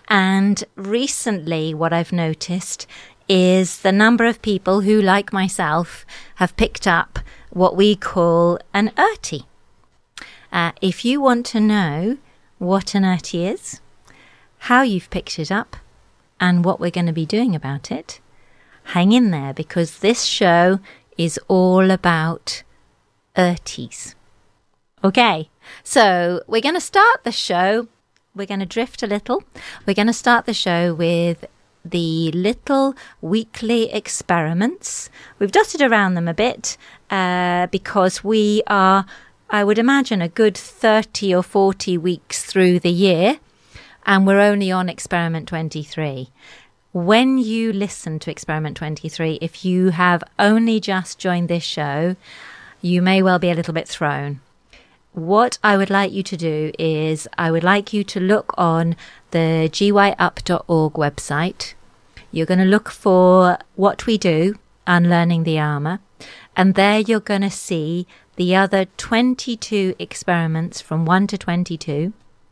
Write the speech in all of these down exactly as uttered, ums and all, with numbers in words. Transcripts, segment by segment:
And recently, what I've noticed is the number of people who, like myself, have picked up what we call an U R T I. Uh, if you want to know what an U R T I is, how you've picked it up, and what we're going to be doing about it, hang in there, because this show is all about U R T Is. Okay, so we're going to start the show. We're going to drift a little. We're going to start the show with the little weekly experiments. We've dotted around them a bit uh, because we are, I would imagine, a good thirty or forty weeks through the year, and we're only on experiment twenty-three. When you listen to experiment twenty-three, if you have only just joined this show, you may well be a little bit thrown. What I would like you to do is I would like you to look on the g y up dot org website. You're going to look for what we do, Unlearning the Armour, and there you're going to see the other twenty-two experiments from one to twenty-two.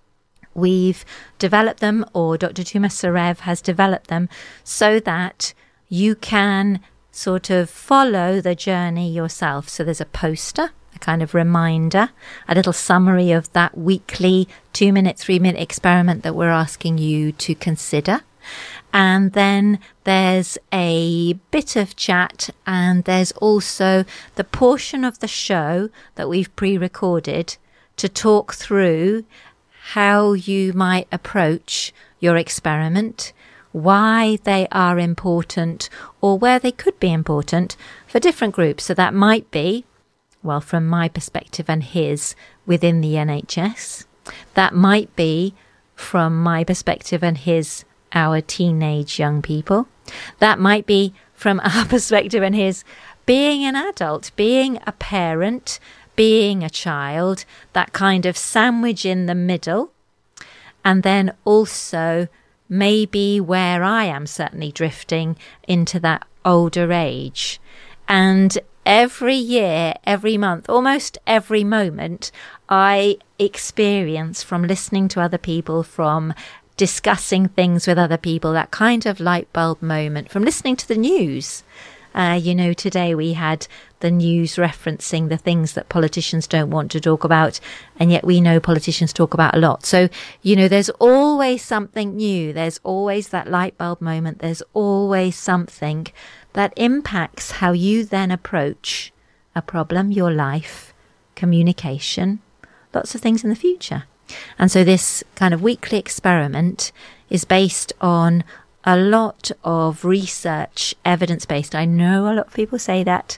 We've developed them, or Doctor Tumas Sarev has developed them, so that you can sort of follow the journey yourself. So there's a poster, a kind of reminder, a little summary of that weekly two-minute, three-minute experiment that we're asking you to consider. And then there's a bit of chat, and there's also the portion of the show that we've pre-recorded to talk through how you might approach your experiment, why they are important, or where they could be important for different groups. So that might be, well, from my perspective and his, within the N H S. That might be from my perspective and his, our teenage young people. That might be from our perspective and his, being an adult, being a parent, being a child, that kind of sandwich in the middle. And then also maybe where I am certainly drifting into that older age. And every year, every month, almost every moment, I experience from listening to other people, from discussing things with other people, that kind of light bulb moment, from listening to the news. Uh, you know, today we had the news referencing the things that politicians don't want to talk about, and yet we know politicians talk about a lot. So, you know, there's always something new. There's always that light bulb moment. There's always something that impacts how you then approach a problem, your life, communication, lots of things in the future. And so this kind of weekly experiment is based on a lot of research, evidence-based. I know a lot of people say that,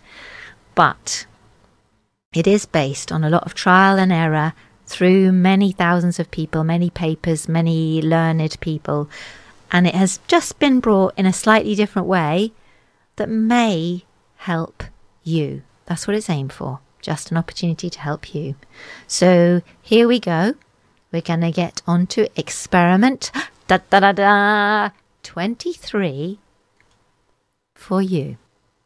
but it is based on a lot of trial and error through many thousands of people, many papers, many learned people. And it has just been brought in a slightly different way that may help you. That's what it's aimed for. Just an opportunity to help you. So here we go. We're going to get on to experiment da da da da twenty-three for you.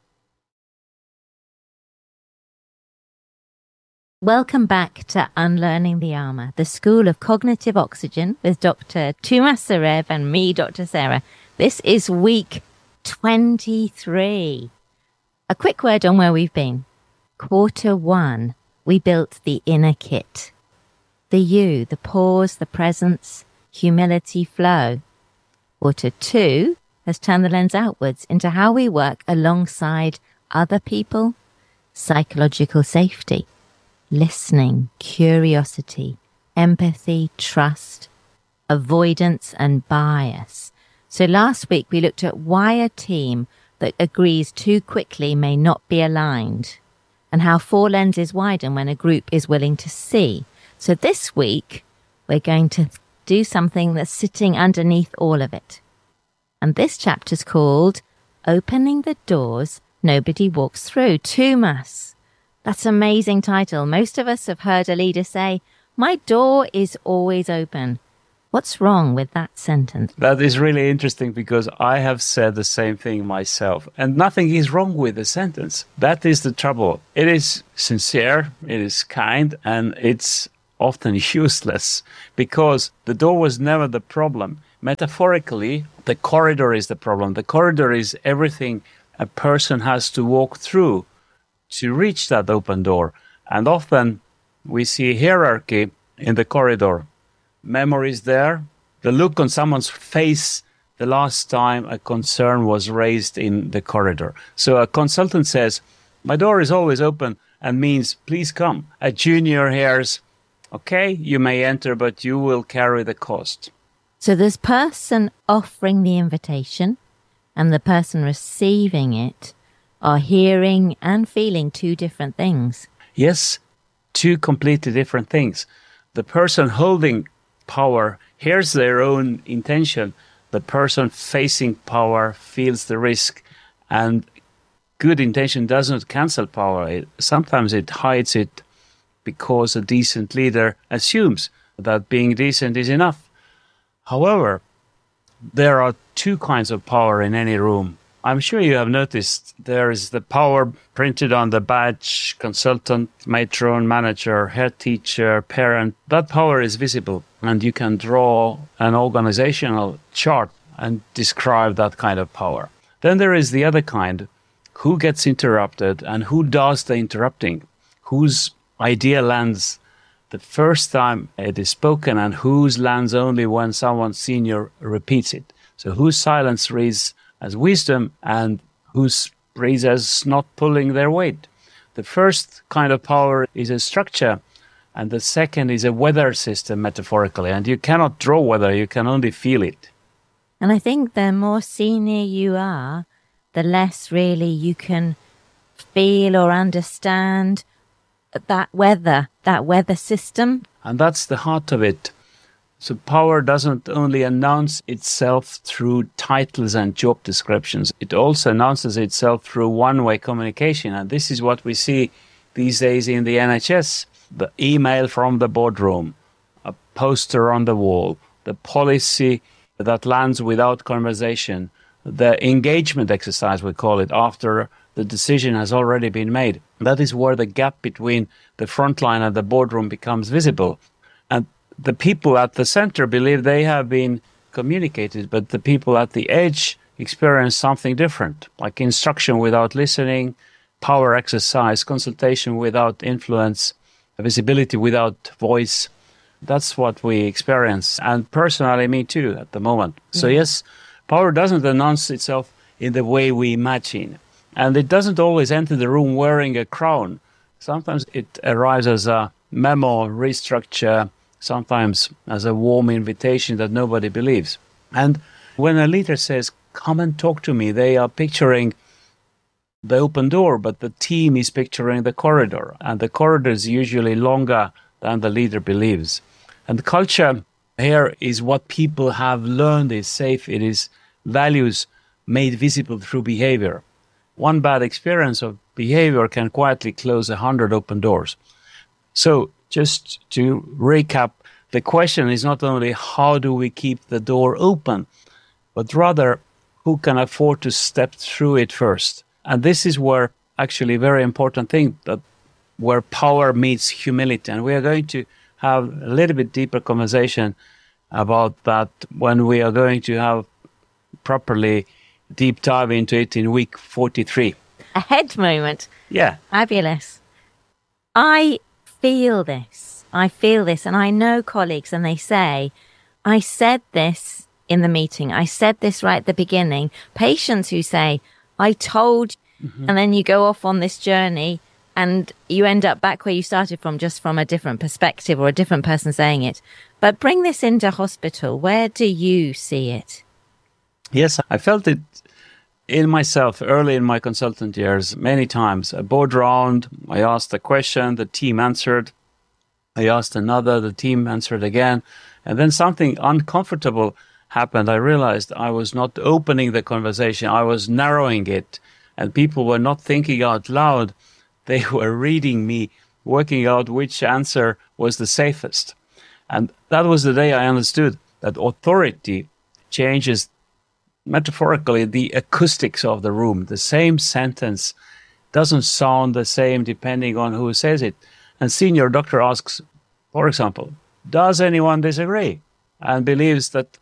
Welcome back to Unlearning the Armour, the School of Cognitive Oxygen with Doctor Tumas Sarev and me, Doctor Sarah. This is week twenty-three. A quick word on where we've been. Quarter one, we built the inner kit. The you, the pause, the presence, humility, flow. Quarter two has turned the lens outwards into how we work alongside other people, psychological safety, listening, curiosity, empathy, trust, avoidance, and bias. So last week we looked at why a team that agrees too quickly may not be aligned, and how four lenses widen when a group is willing to see. So this week we're going to do something that's sitting underneath all of it. And this chapter's called Opening the Doors Nobody Walks Through. Tumas. That's an amazing title. Most of us have heard a leader say, my door is always open. What's wrong with that sentence? That is really interesting, because I have said the same thing myself. And nothing is wrong with the sentence. That is the trouble. It is sincere, it is kind, and it's often useless, because the door was never the problem. Metaphorically, the corridor is the problem. The corridor is everything a person has to walk through to reach that open door. And often we see hierarchy in the corridor. Memories there, the look on someone's face the last time a concern was raised in the corridor. So a consultant says, my door is always open, and means, please come. A junior hears, okay, you may enter, but you will carry the cost. So this person offering the invitation and the person receiving it are hearing and feeling two different things. Yes, two completely different things. The person holding power hears their own intention. The person facing power feels the risk, and good intention doesn't cancel power. It, sometimes it hides it because a decent leader assumes that being decent is enough. However, there are two kinds of power in any room. I'm sure you have noticed there is the power printed on the badge, consultant, matron, manager, head teacher, parent. That power is visible, and you can draw an organizational chart and describe that kind of power. Then there is the other kind, who gets interrupted and who does the interrupting, whose idea lands the first time it is spoken and whose lands only when someone senior repeats it. So whose silence reads as wisdom and whose reads as not pulling their weight. The first kind of power is a structure, and the second is a weather system, metaphorically. And you cannot draw weather, you can only feel it. And I think the more senior you are, the less really you can feel or understand that weather, that weather system. And that's the heart of it. So power doesn't only announce itself through titles and job descriptions. It also announces itself through one-way communication. And this is what we see these days in the N H S. The email from the boardroom, a poster on the wall, the policy that lands without conversation, the engagement exercise, we call it, after the decision has already been made. That is where the gap between the front line and the boardroom becomes visible. And the people at the center believe they have been communicated, but the people at the edge experience something different, like instruction without listening, power exercise, consultation without influence, visibility without voice. That's what we experience. And personally, me too, at the moment. Yeah. So yes, power doesn't announce itself in the way we imagine. And it doesn't always enter the room wearing a crown. Sometimes it arrives as a memo, restructure, sometimes as a warm invitation that nobody believes. And when a leader says, come and talk to me, they are picturing the open door, but the team is picturing the corridor. And the corridor is usually longer than the leader believes. And culture here is what people have learned is safe. It is values made visible through behavior. One bad experience of behavior can quietly close a hundred open doors. So just to recap, the question is not only how do we keep the door open, but rather who can afford to step through it first. And this is where actually a very important thing, that where power meets humility. And we are going to have a little bit deeper conversation about that when we are going to have properly deep dive into it in week forty-three. A head moment. Yeah. Fabulous. I feel this. I feel this. And I know colleagues, and they say, I said this in the meeting. I said this right at the beginning. Patients who say, I told you. Mm-hmm. And then you go off on this journey and you end up back where you started from, just from a different perspective or a different person saying it. But bring this into hospital. Where do you see it? Yes, I felt it in myself early in my consultant years, many times. A board round, I asked a question, the team answered. I asked another, the team answered again. And then something uncomfortable happened. I realized I was not opening the conversation, I was narrowing it. And people were not thinking out loud. They were reading me, working out which answer was the safest. And that was the day I understood that authority changes metaphorically the acoustics of the room. The same sentence doesn't sound the same depending on who says it. And senior doctor asks, for example, does anyone disagree? And believes that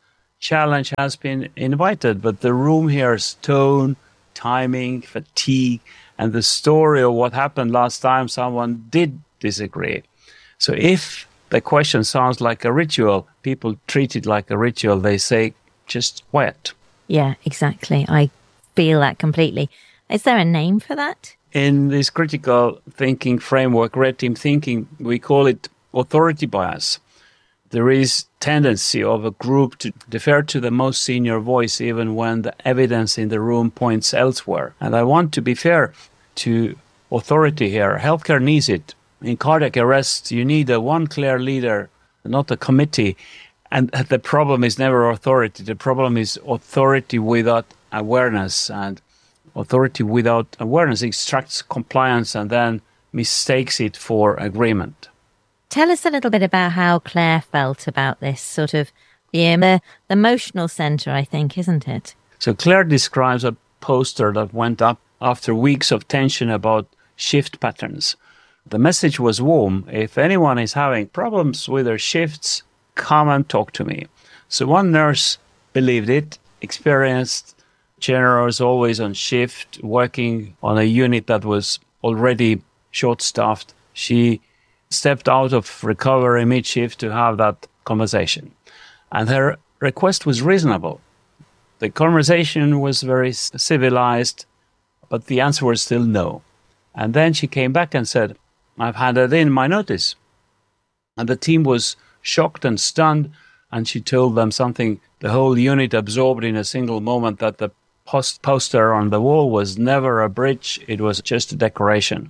challenge has been invited, but the room hears tone, timing, fatigue, and the story of what happened last time someone did disagree. So if the question sounds like a ritual, people treat it like a ritual. They say, just quiet. Yeah, exactly. I feel that completely. Is there a name for that? In this critical thinking framework, red team thinking, we call it authority bias. There is tendency of a group to defer to the most senior voice even when the evidence in the room points elsewhere. And I want to be fair to authority here. Healthcare needs it. In cardiac arrest, you need a one clear leader, not a committee. And the problem is never authority. The problem is authority without awareness. And authority without awareness extracts compliance and then mistakes it for agreement. Tell us a little bit about how Claire felt about this, sort of the, um, the emotional centre, I think, isn't it? So Claire describes a poster that went up after weeks of tension about shift patterns. The message was warm. If anyone is having problems with their shifts, come and talk to me. So one nurse believed it, experienced, generous, always on shift, working on a unit that was already short-staffed. She stepped out of recovery mid-shift to have that conversation. And her request was reasonable. The conversation was very civilized, but the answer was still no. And then she came back and said, I've handed in my notice. And the team was shocked and stunned, and she told them something the whole unit absorbed in a single moment, that the post- poster on the wall was never a bridge, it was just a decoration.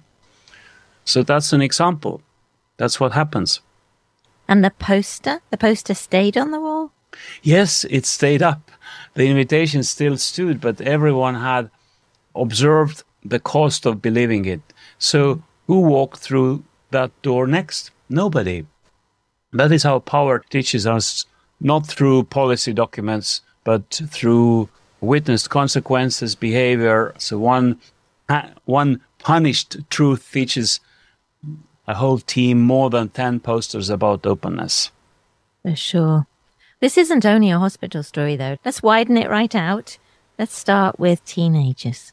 So that's an example. That's what happens. And the poster? The poster stayed on the wall? Yes, it stayed up. The invitation still stood, but everyone had observed the cost of believing it. So who walked through that door next? Nobody. That is how power teaches us, not through policy documents, but through witnessed consequences, behavior. So one, one punished truth teaches a whole team more than ten posters about openness. For sure. This isn't only a hospital story, though. Let's widen it right out. Let's start with teenagers.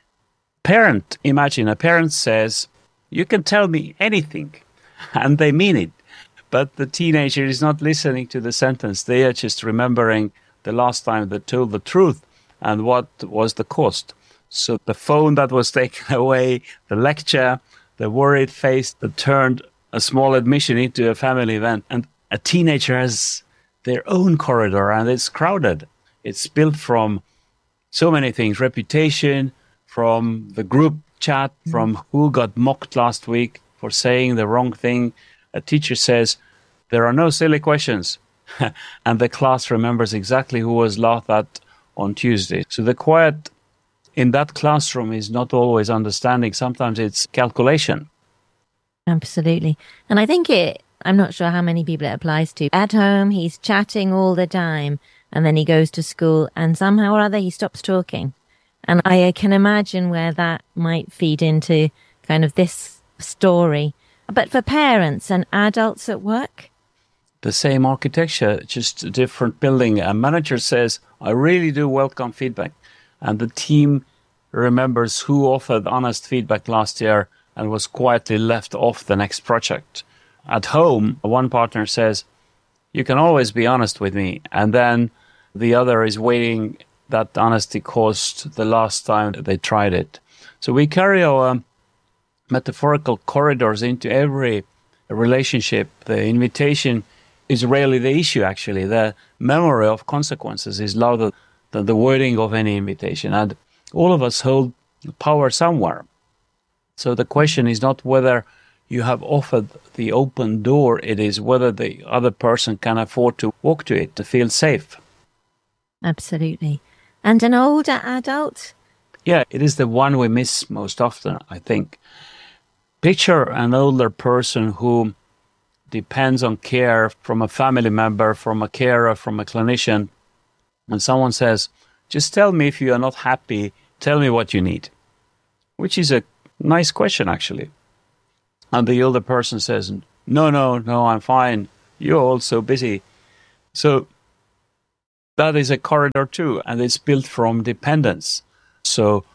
Parent, imagine a parent says, you can tell me anything, and they mean it. But the teenager is not listening to the sentence. They are just remembering the last time they told the truth and what was the cost. So the phone that was taken away, the lecture, the worried face that turned a small admission into a family event. And a teenager has their own corridor, and it's crowded. It's built from so many things, reputation, from the group chat, from who got mocked last week for saying the wrong thing. A teacher says, there are no silly questions. And the class remembers exactly who was laughed at on Tuesday. So the quiet in that classroom is not always understanding. Sometimes it's calculation. Absolutely. And I think it, I'm not sure how many people it applies to. At home, he's chatting all the time, and then he goes to school, and somehow or other he stops talking. And I can imagine where that might feed into kind of this story. But for parents and adults at work? The same architecture, just a different building. A manager says, I really do welcome feedback. And the team remembers who offered honest feedback last year and was quietly left off the next project. At home, one partner says, you can always be honest with me. And then the other is waiting that honesty cost the last time they tried it. So we carry our metaphorical corridors into every relationship. The invitation is rarely the issue, actually. The memory of consequences is louder than the wording of any invitation. And all of us hold power somewhere. So the question is not whether you have offered the open door, it is whether the other person can afford to walk to it, to feel safe. Absolutely. And an older adult? Yeah, it is the one we miss most often, I think. Picture an older person who depends on care from a family member, from a carer, from a clinician, and someone says, just tell me if you are not happy, tell me what you need. Which is a nice question, actually. And the older person says, no, no, no, I'm fine. You're all so busy. So that is a corridor too, and it's built from dependence. So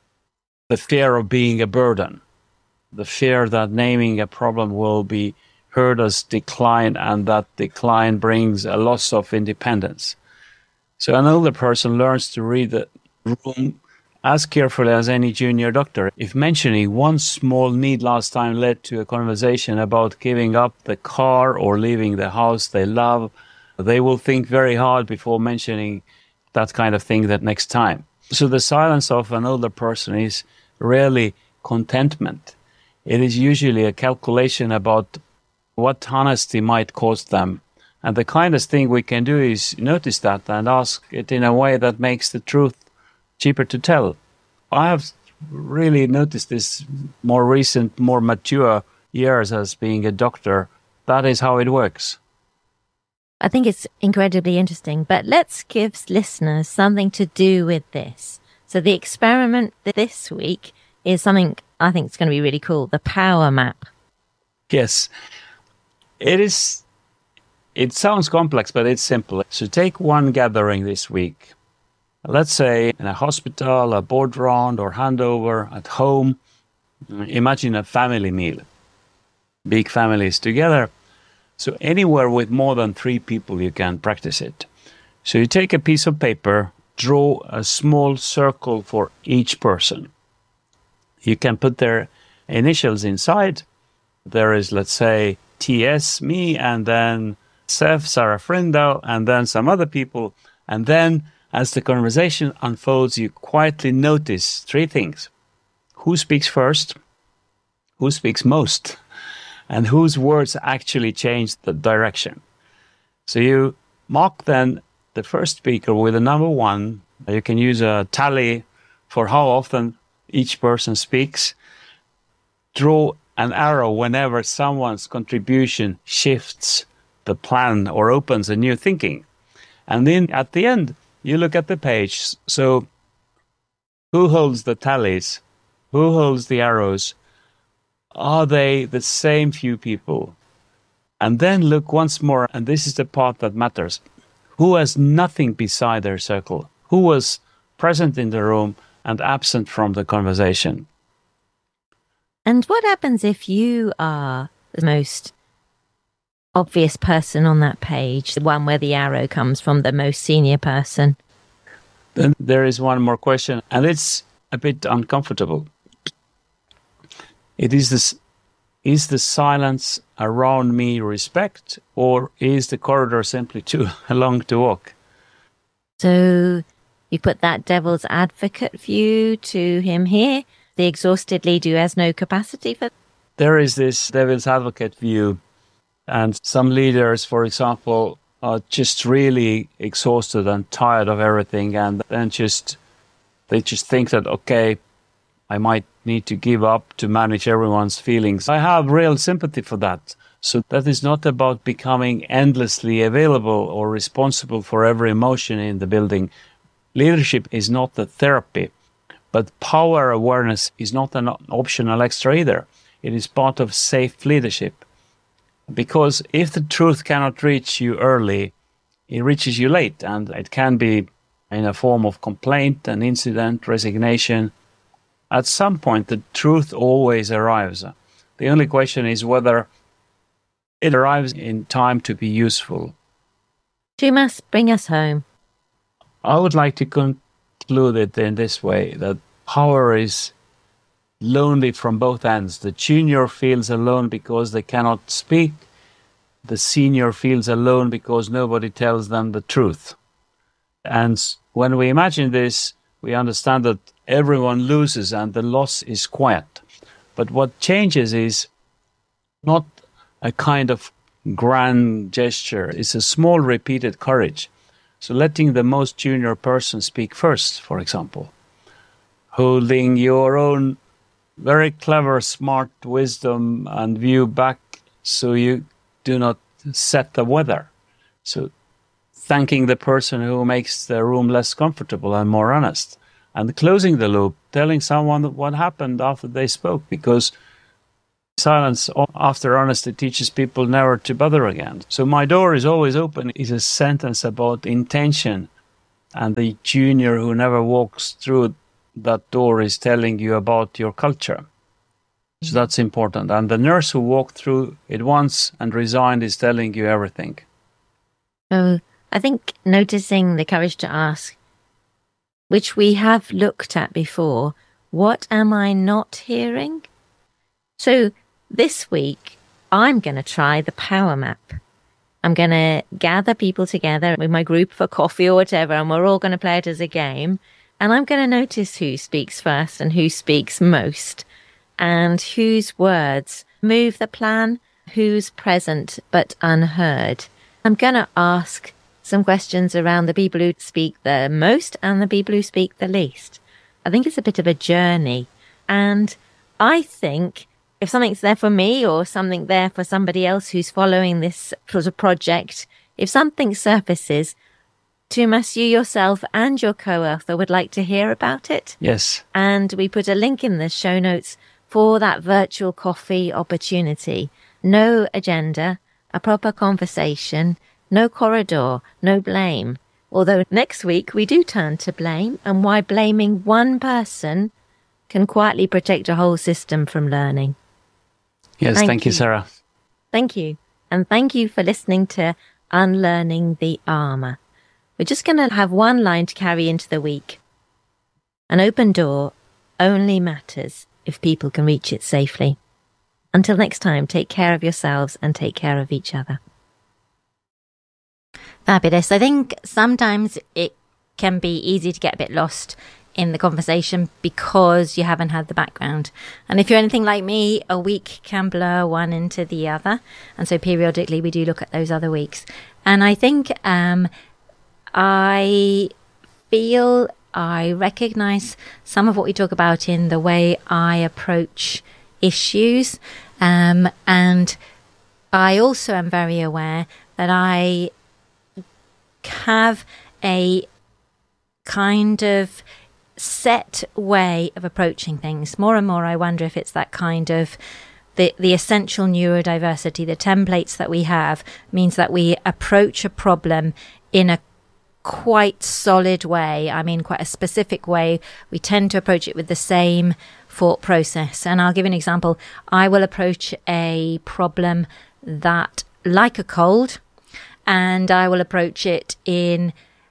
the fear of being a burden, the fear that naming a problem will be heard as decline, and that decline brings a loss of independence. So an older person learns to read the room as carefully as any junior doctor. If mentioning one small need last time led to a conversation about giving up the car or leaving the house they love, they will think very hard before mentioning that kind of thing that next time. So the silence of an older person is rarely contentment. It is usually a calculation about what honesty might cost them. And the kindest thing we can do is notice that and ask it in a way that makes the truth cheaper to tell. I have really noticed this more recent, more mature years as being a doctor. That is how it works. I think it's incredibly interesting, but let's give listeners something to do with this. So the experiment this week is something I think is going to be really cool, the power map. Yes, it is. It sounds complex, but it's simple. So take one gathering this week. Let's say in a hospital, a board round or handover at home. Imagine a family meal. Big families together. So anywhere with more than three people, you can practice it. So you take a piece of paper, draw a small circle for each person. You can put their initials inside. There is, let's say, T S, me, and then Sef, Sarah Frindo, and then some other people. And then as the conversation unfolds, you quietly notice three things. Who speaks first? Who speaks most? And whose words actually change the direction. So you mark then the first speaker with a number one. You can use a tally for how often each person speaks. Draw an arrow whenever someone's contribution shifts the plan or opens a new thinking. And then at the end, you look at the page. So who holds the tallies? Who holds the arrows? Are they the same few people? And then look once more, and this is the part that matters. Who has nothing beside their circle? Who was present in the room and absent from the conversation? And what happens if you are the most obvious person on that page, the one where the arrow comes from, the most senior person? Then there is one more question, and it's a bit uncomfortable. It is this, is the silence around me respect, or is the corridor simply too long to walk? So you put that devil's advocate view to him here, the exhausted leader who has no capacity for... There is this devil's advocate view, and some leaders, for example, are just really exhausted and tired of everything, and then just they just think that, okay, I might need to give up to manage everyone's feelings. I have real sympathy for that. So that is not about becoming endlessly available or responsible for every emotion in the building. Leadership is not the therapy, but power awareness is not an optional extra either. It is part of safe leadership. Because if the truth cannot reach you early, it reaches you late, and it can be in a form of complaint, an incident, resignation. At some point, the truth always arrives. The only question is whether it arrives in time to be useful. Tuomas, bring us home. I would like to conclude it in this way, that power is lonely from both ends. The junior feels alone because they cannot speak. The senior feels alone because nobody tells them the truth. And when we imagine this, we understand that everyone loses and the loss is quiet. But what changes is not a kind of grand gesture. It's a small repeated courage. So letting the most junior person speak first, for example. Holding your own very clever, smart wisdom and view back so you do not set the weather. So thanking the person who makes the room less comfortable and more honest. And closing the loop, telling someone what happened after they spoke, because Silence after honesty teaches people never to bother again. So my door is always open is a sentence about intention. And the junior who never walks through that door is telling you about your culture. So that's important. And the nurse who walked through it once and resigned is telling you everything. So I think noticing the courage to ask, which we have looked at before, what am I not hearing? So this week, I'm going to try the power map. I'm going to gather people together with my group for coffee or whatever, and we're all going to play it as a game. And I'm going to notice who speaks first and who speaks most, and whose words move the plan, who's present but unheard. I'm going to ask some questions around the people who speak the most and the people who speak the least. I think it's a bit of a journey. And I think if something's there for me or something there for somebody else who's following this sort of project, if something surfaces, Tuomas, you yourself and your co-author would like to hear about it. Yes. And we put a link in the show notes for that virtual coffee opportunity. No agenda, a proper conversation, no corridor, no blame. Although next week we do turn to blame and why blaming one person can quietly protect a whole system from learning. Yes, thank, thank you, you, Sarah. Thank you. And thank you for listening to Unlearning the Armour. We're just going to have one line to carry into the week. An open door only matters if people can reach it safely. Until next time, take care of yourselves and take care of each other. Fabulous. I think sometimes it can be easy to get a bit lost in the conversation because you haven't had the background. And if you're anything like me, a week can blur one into the other. And so periodically we do look at those other weeks. And I think um, I feel I recognize some of what we talk about in the way I approach issues. Um, and I also am very aware that I have a kind of set way of approaching things. More and more I wonder if it's that kind of the the essential neurodiversity, the templates that we have means that we approach a problem in a quite solid way. I mean, quite a specific way. We tend to approach it with the same thought process. And I'll give you an example. I will approach a problem that, like a cold, and I will approach it in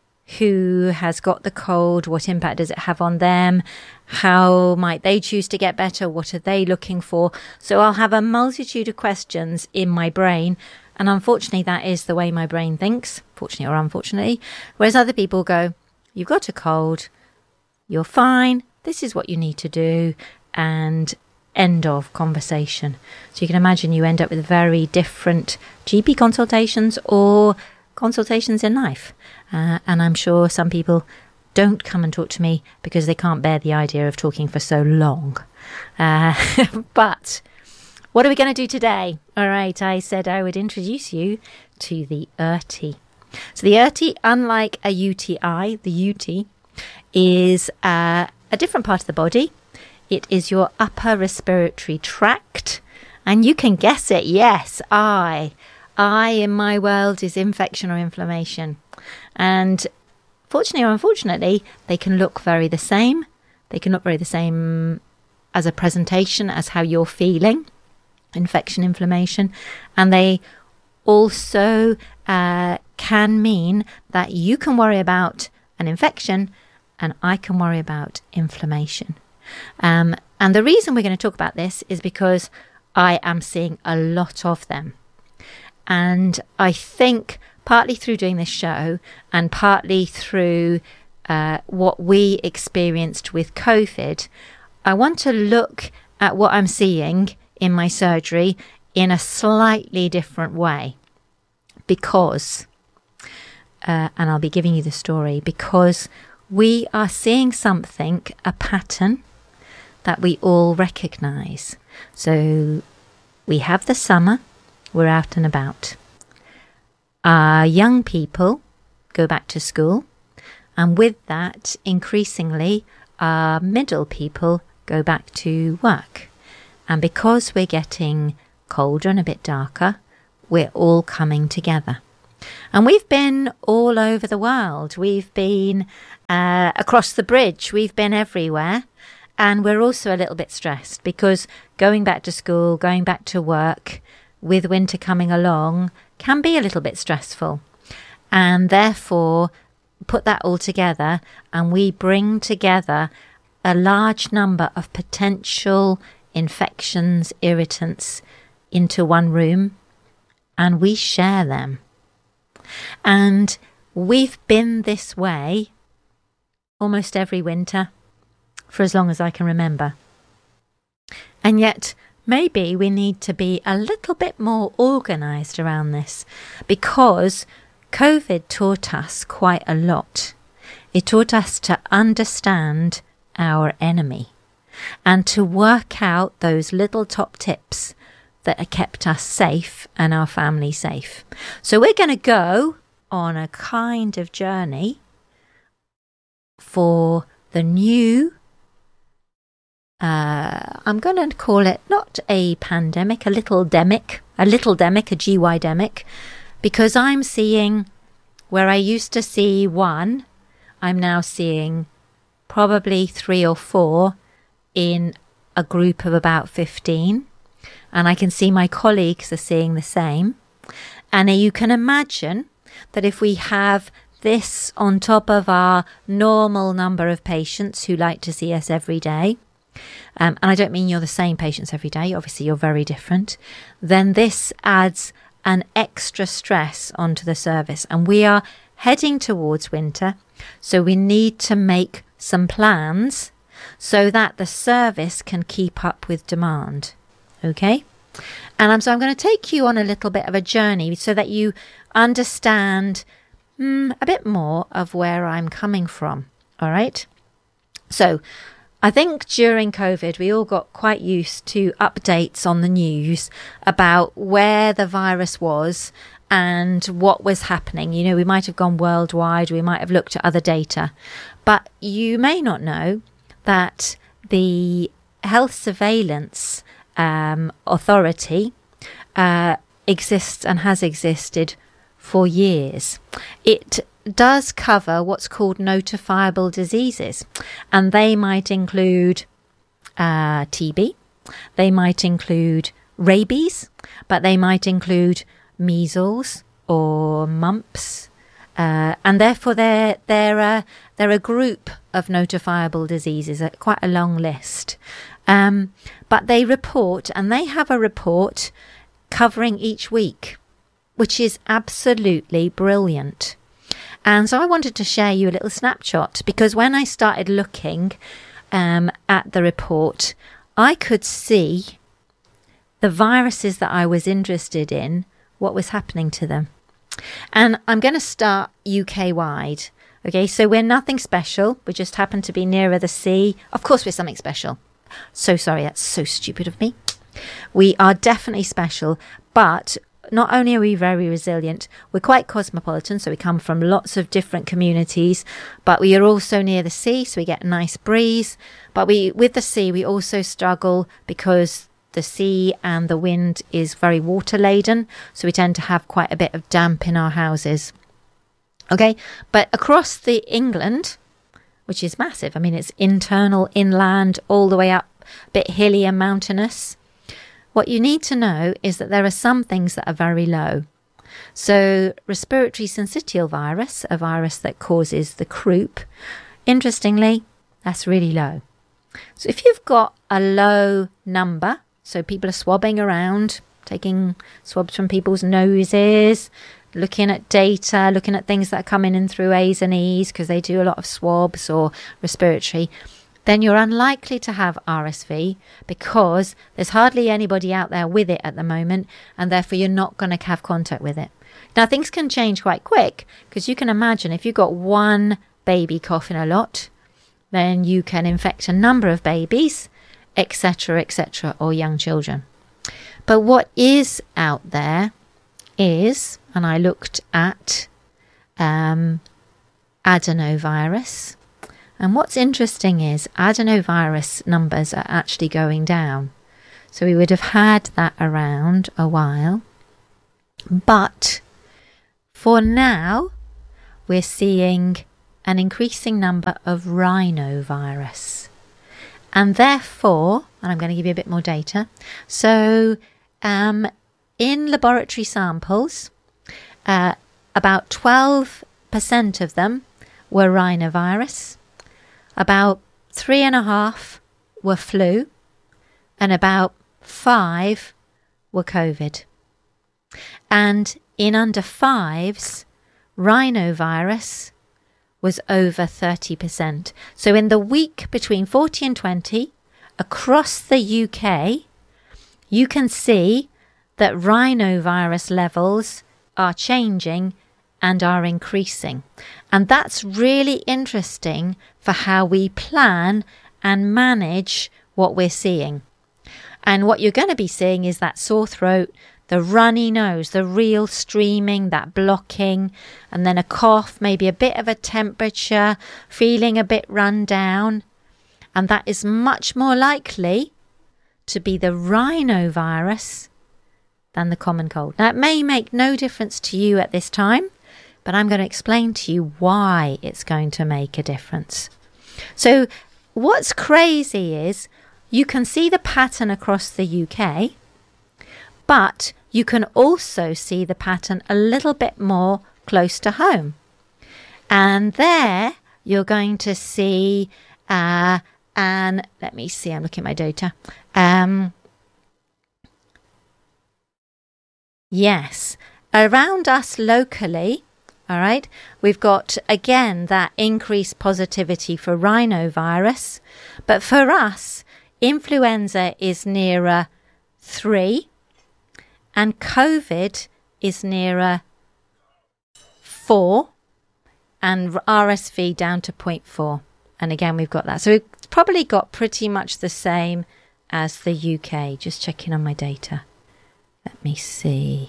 who has got the cold, what impact does it have on them, how might they choose to get better, what are they looking for. So I'll have a multitude of questions in my brain, and unfortunately that is the way my brain thinks, fortunately or unfortunately, whereas other people go, you've got a cold, you're fine, this is what you need to do, and end of conversation. So you can imagine you end up with very different G P consultations or consultations in life. Uh, and I'm sure some people don't come and talk to me because they can't bear the idea of talking for so long. Uh, but what are we going to do today? All right, I said I would introduce you to the U T I. So the U T I, unlike a U T I, the U T I is uh, a different part of the body. It is your upper respiratory tract. And you can guess it. Yes, I. I, in my world, is infection or inflammation. And fortunately or unfortunately, they can look very the same. They can look very the same as a presentation, as how you're feeling, infection, inflammation. And they also uh, can mean that you can worry about an infection and I can worry about inflammation. Um, and the reason we're going to talk about this is because I am seeing a lot of them. And I think partly through doing this show and partly through uh, what we experienced with COVID, I want to look at what I'm seeing in my surgery in a slightly different way. Because, uh, and I'll be giving you the story, because we are seeing something, a pattern that we all recognise. So we have the summer. We're out and about. Our young people go back to school, and with that, increasingly, our middle people go back to work. And because we're getting colder and a bit darker, we're all coming together. And we've been all over the world. We've been uh, across the bridge. We've been everywhere. And we're also a little bit stressed because going back to school, going back to work with winter coming along can be a little bit stressful. And therefore, put that all together and we bring together a large number of potential infections, irritants into one room, and we share them. And we've been this way almost every winter for as long as I can remember. And yet, maybe we need to be a little bit more organised around this, because COVID taught us quite a lot. It taught us to understand our enemy and to work out those little top tips that have kept us safe and our family safe. So we're going to go on a kind of journey for the new, uh, I'm going to call it not a pandemic, a little demic, a little demic, a G Y demic, because I'm seeing where I used to see one, I'm now seeing probably three or four in a group of about fifteen. And I can see my colleagues are seeing the same. And you can imagine that if we have this on top of our normal number of patients who like to see us every day, um, and I don't mean you're the same patients every day, obviously you're very different, then this adds an extra stress onto the service. And we are heading towards winter, so we need to make some plans so that the service can keep up with demand. Okay? And um, so I'm going to take you on a little bit of a journey so that you understand mm, a bit more of where I'm coming from. All right? So I think during COVID, we all got quite used to updates on the news about where the virus was and what was happening. You know, we might have gone worldwide, we might have looked at other data, but you may not know that the health surveillance um, authority uh, exists and has existed for years. It does cover what's called notifiable diseases, and they might include uh, T B, they might include rabies, but they might include measles or mumps, uh, and therefore they're they're a they're a group of notifiable diseases, uh, quite a long list. Um, but they report, and they have a report covering each week, which is absolutely brilliant. And so I wanted to share you a little snapshot, because when I started looking um, at the report, I could see the viruses that I was interested in, what was happening to them. And I'm going to start U K-wide. Okay, so we're nothing special. We just happen to be nearer the sea. Of course, we're something special. So sorry, that's so stupid of me. We are definitely special, but not only are we very resilient, we're quite cosmopolitan, so we come from lots of different communities, but we are also near the sea, so we get a nice breeze. But we, with the sea, we also struggle because the sea and the wind is very water laden, so we tend to have quite a bit of damp in our houses. Okay, but across the England, which is massive, I mean, it's internal, inland, all the way up, a bit hilly and mountainous. What you need to know is that there are some things that are very low. So respiratory syncytial virus, a virus that causes the croup, interestingly, that's really low. So if you've got a low number, so people are swabbing around, taking swabs from people's noses, looking at data, looking at things that are coming in through A's and E's, because they do a lot of swabs or respiratory, then you're unlikely to have R S V, because there's hardly anybody out there with it at the moment, and therefore you're not going to have contact with it. Now, things can change quite quick, because you can imagine if you've got one baby coughing a lot, then you can infect a number of babies, et cetera, et cetera, or young children. But what is out there is, and I looked at um, adenovirus, and what's interesting is adenovirus numbers are actually going down. So we would have had that around a while. But for now, we're seeing an increasing number of rhinovirus. And therefore, and I'm going to give you a bit more data. So um, in laboratory samples, uh, about twelve percent of them were rhinovirus, about three and a half were flu, and about five were COVID. And in under fives, rhinovirus was over thirty percent. So in the week between forty and twenty, across the U K, you can see that rhinovirus levels are changing and are increasing. And that's really interesting for how we plan and manage what we're seeing. And what you're going to be seeing is that sore throat, the runny nose, the real streaming, that blocking, and then a cough, maybe a bit of a temperature, feeling a bit run down. And that is much more likely to be the rhinovirus than the common cold. Now, it may make no difference to you at this time, but I'm going to explain to you why it's going to make a difference. So what's crazy is you can see the pattern across the U K, but you can also see the pattern a little bit more close to home. And there you're going to see, uh, and let me see, I'm looking at my data. Um, yes, around us locally, all right, we've got, again, that increased positivity for rhinovirus. But for us, influenza is nearer three. And COVID is nearer four, and R S V down to zero point four. And again, we've got that. So we've probably got pretty much the same as the U K. Just checking on my data. Let me see.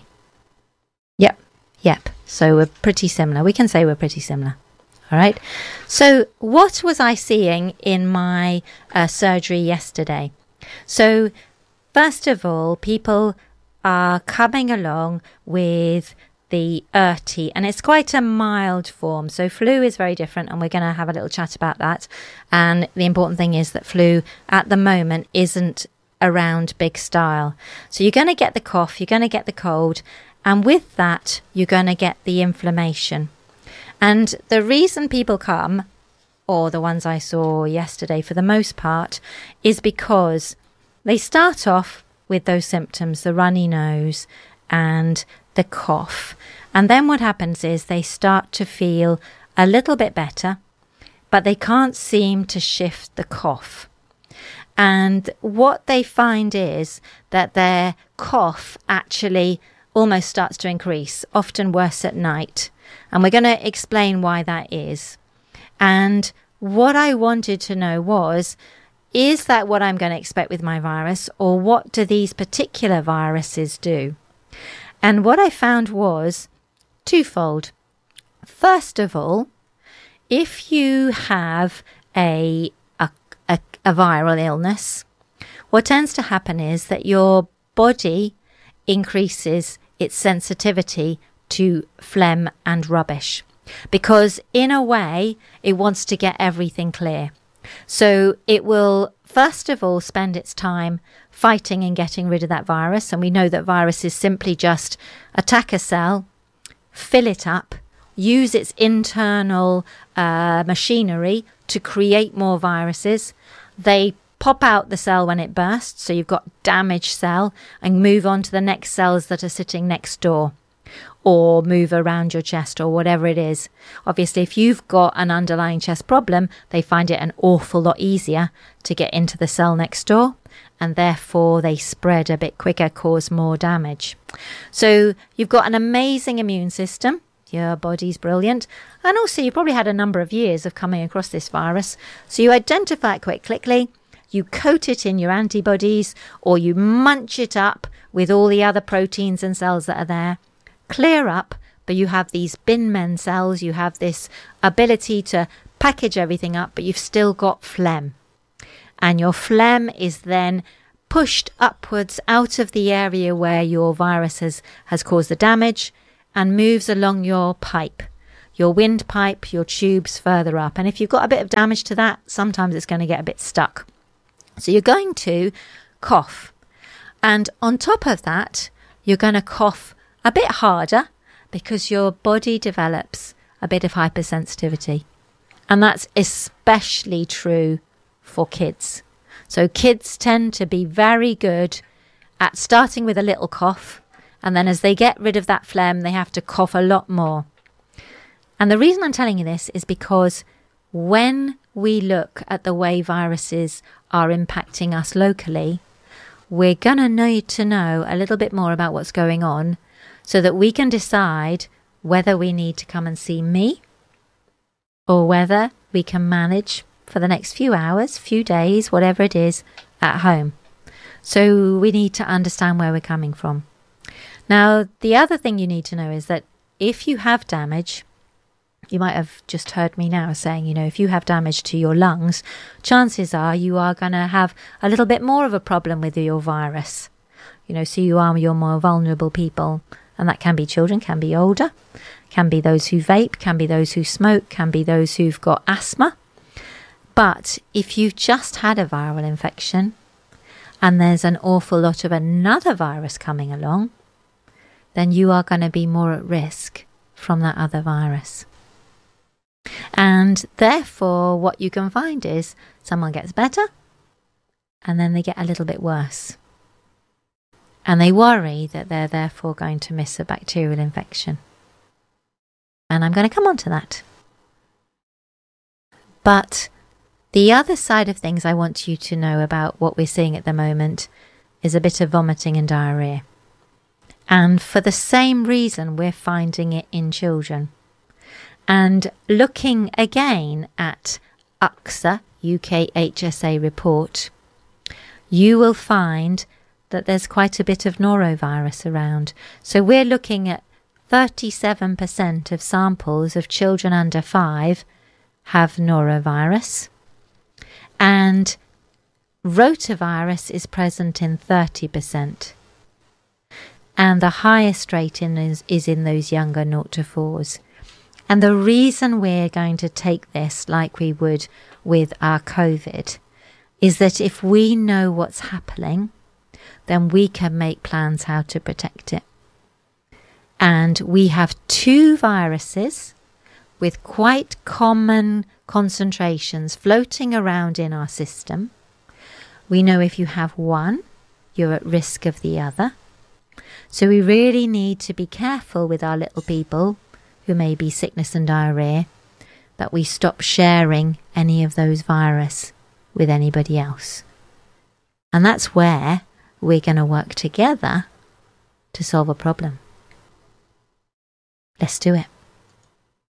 Yep, yep. So we're pretty similar. We can say we're pretty similar. All right. So what was I seeing in my uh, surgery yesterday? So first of all, people are coming along with the U R T I, and it's quite a mild form. So flu is very different, and we're going to have a little chat about that. And the important thing is that flu at the moment isn't around big style. So you're going to get the cough, you're going to get the cold, and with that, you're going to get the inflammation. And the reason people come, or the ones I saw yesterday for the most part, is because they start off with those symptoms, the runny nose and the cough. And then what happens is they start to feel a little bit better, but they can't seem to shift the cough. And what they find is that their cough actually almost starts to increase, often worse at night. And we're going to explain why that is. And what I wanted to know was, is that what I'm going to expect with my virus, or what do these particular viruses do? And what I found was twofold. First of all, if you have a, a, a, a viral illness, what tends to happen is that your body increases its sensitivity to phlegm and rubbish, because in a way it wants to get everything clear. So it will, first of all, spend its time fighting and getting rid of that virus. And we know that viruses simply just attack a cell, fill it up, use its internal uh, machinery to create more viruses. They pop out the cell when it bursts, so you've got damaged cell, and move on to the next cells that are sitting next door, or move around your chest, or whatever it is. Obviously, if you've got an underlying chest problem, they find it an awful lot easier to get into the cell next door, and therefore they spread a bit quicker, cause more damage. So you've got an amazing immune system. Your body's brilliant. And also, you probably had a number of years of coming across this virus. So you identify it quite quickly. You coat it in your antibodies, or you munch it up with all the other proteins and cells that are there. Clear up, but you have these bin men cells, you have this ability to package everything up, but you've still got phlegm. And your phlegm is then pushed upwards out of the area where your virus has, has caused the damage and moves along your pipe, your windpipe, your tubes further up. And if you've got a bit of damage to that, sometimes it's going to get a bit stuck. So you're going to cough. And on top of that, you're going to cough a bit harder because your body develops a bit of hypersensitivity. And that's especially true for kids. So kids tend to be very good at starting with a little cough, and then as they get rid of that phlegm, they have to cough a lot more. And the reason I'm telling you this is because when we look at the way viruses are impacting us locally, we're going to need to know a little bit more about what's going on so that we can decide whether we need to come and see me or whether we can manage for the next few hours, few days, whatever it is, at home. So we need to understand where we're coming from. Now, the other thing you need to know is that if you have damage, you might have just heard me now saying, you know, if you have damage to your lungs, chances are you are going to have a little bit more of a problem with your virus. You know, so you are your more vulnerable people. And that can be children, can be older, can be those who vape, can be those who smoke, can be those who've got asthma. But if you've just had a viral infection and there's an awful lot of another virus coming along, then you are going to be more at risk from that other virus. And therefore, what you can find is someone gets better and then they get a little bit worse. And they worry that they're therefore going to miss a bacterial infection. And I'm going to come on to that. But the other side of things I want you to know about what we're seeing at the moment is a bit of vomiting and diarrhea. And for the same reason, we're finding it in children. And looking again at U K S A, U K H S A report, you will find that there's quite a bit of norovirus around. So we're looking at thirty-seven percent of samples of children under five have norovirus. And rotavirus is present in thirty percent. And the highest rate in is, is in those younger zero to fours. And the reason we're going to take this like we would with our COVID is that if we know what's happening, then we can make plans how to protect it. And we have two viruses with quite common concentrations floating around in our system. We know if you have one, you're at risk of the other. So we really need to be careful with our little people who may be sickness and diarrhea, that we stop sharing any of those virus with anybody else. And that's where we're going to work together to solve a problem. Let's do it.